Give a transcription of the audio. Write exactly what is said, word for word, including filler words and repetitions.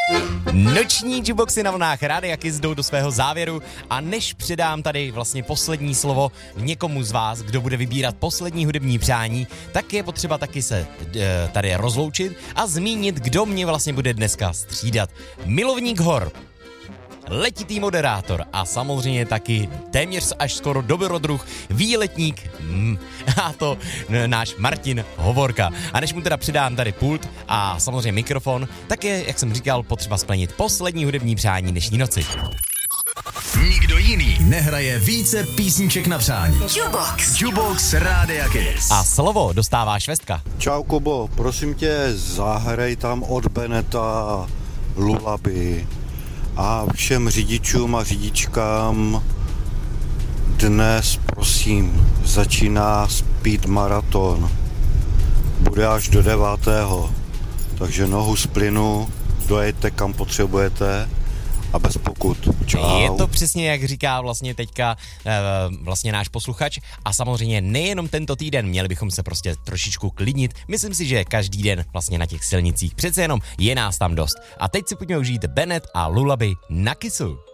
Noční Juboxy na vlnách Rádia Kiss jdou do svého závěru a než předám tady vlastně poslední slovo někomu z vás, kdo bude vybírat poslední hudební přání, tak je potřeba taky se e, tady rozloučit a zmínit, kdo mě vlastně bude dneska střídat. Milovník hor, letitý moderátor a samozřejmě taky téměř až skoro dobrodruh, výletník, mm, a to náš Martin Hovorka. A než mu teda přidám tady pult a samozřejmě mikrofon, tak je, jak jsem říkal, potřeba splnit poslední hudební přání dnešní noci. Nikdo jiný nehraje více písniček na přání. Jubox. Jubox Rádia Kiss. A slovo dostává Švestka. Čau Kubo, prosím tě, zahraj tam od Beneta Lullaby. A všem řidičům a řidičkám dnes, prosím, začíná Speed Marathon. Bude až do devátého. Takže nohu z plynu, dojejte kam potřebujete a bez pokut. Čau. Je to přesně, jak říká vlastně teďka vlastně náš posluchač a samozřejmě nejenom tento týden, měli bychom se prostě trošičku klidnit. Myslím si, že každý den vlastně na těch silnicích přece jenom je nás tam dost. A teď si pojďme užít Bennett a Lullaby na Kissu.